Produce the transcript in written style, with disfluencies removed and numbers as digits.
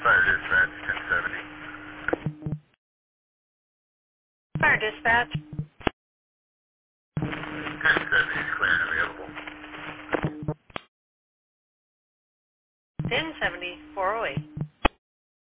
Fire dispatch, 1070. Fire dispatch. 1070 is clear and available. 1070, 408.